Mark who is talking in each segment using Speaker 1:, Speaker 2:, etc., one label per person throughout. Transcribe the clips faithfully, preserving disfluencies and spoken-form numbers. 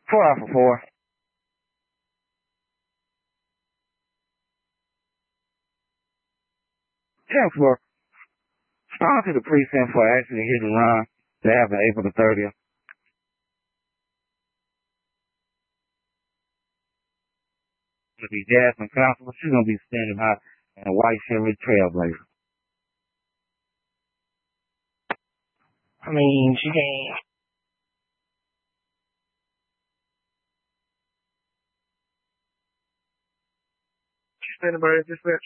Speaker 1: Four out for four. Ten for sponsor the precinct for actually hit and run that happened April the thirtieth. It'll be Jasmine Constable. She's gonna be standing by in a white Chevy Trailblazer.
Speaker 2: I mean, she can't. She's standing by at dispatch.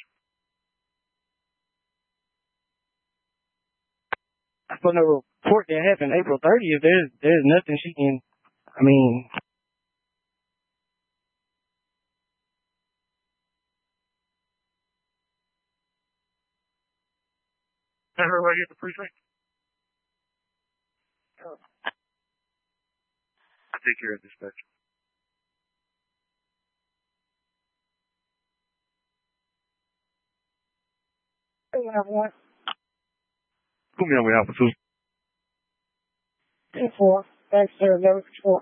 Speaker 2: For the report that happened April thirtieth, there's there's nothing she can. I mean. Have her right here at the precinct. Oh. I take care of dispatch. We have one.
Speaker 1: Put me on with Alpha two.
Speaker 2: Ten four. Thanks, sir. Never four.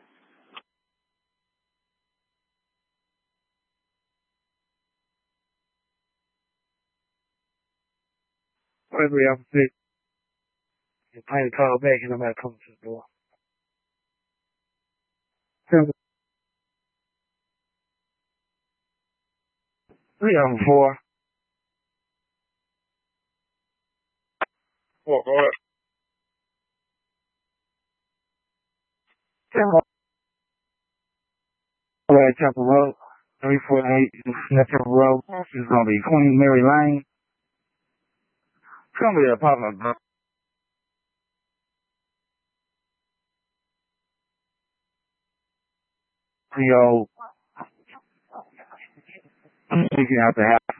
Speaker 1: Whatever Alpha six. You plan to call back and I'm gonna come to the door. Three out for four.
Speaker 2: Four, go ahead.
Speaker 1: Ten four. Right, Chapel Road. three forty-eight Snapper Road. It's gonna be Queen Mary Lane. It's gonna be an apartment block. Three oh. I'm taking out the house.